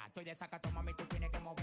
Estoy de sacato, mami, tú tienes que mover.